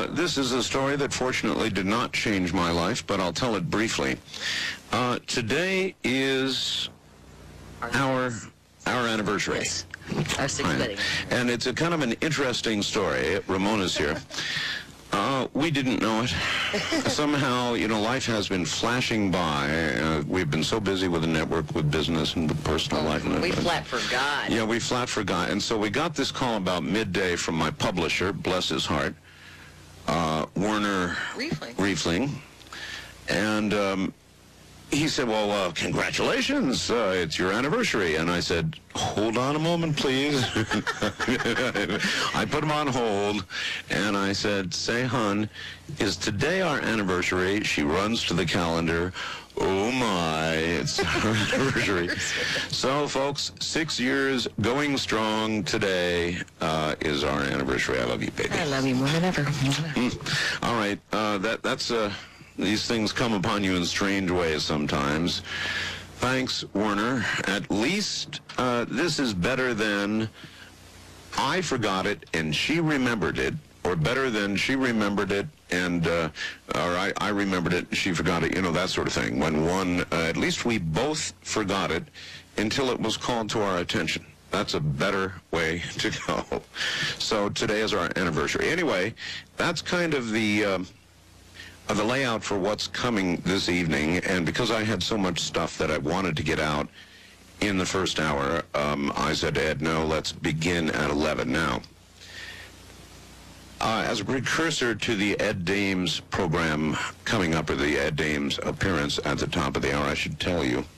This is a story that fortunately did not change my life, but I'll tell it briefly. Today is our anniversary. Yes. Our sixth wedding. And it's a kind of an interesting story. Ramona's here. We didn't know it. Somehow, life has been flashing by. We've been so busy with the network, with business, and with personal life. We flat forgot. Yeah, we flat forgot. And so we got this call about midday from my publisher, bless his heart, Werner Riefling. And he said, well, congratulations, it's your anniversary. And I said, hold on a moment, please. I put him on hold, and I said, say, hon, is today our anniversary? She runs to the calendar. Oh, my, it's our anniversary. So, folks, 6 years, going strong today is our anniversary. I love you, baby. I love you more than ever. All right, that's... These things come upon you in strange ways sometimes. Thanks, Werner. At least this is better than I forgot it and she remembered it, or better than she remembered it and or I remembered it and she forgot it, that sort of thing. When at least we both forgot it until it was called to our attention. That's a better way to go. So today is our anniversary. Anyway, that's kind of the layout for what's coming this evening, and because I had so much stuff that I wanted to get out in the first hour, I said to Ed, no, let's begin at 11 now. As a precursor to the Ed Dames program coming up, or the Ed Dames appearance at the top of the hour, I should tell you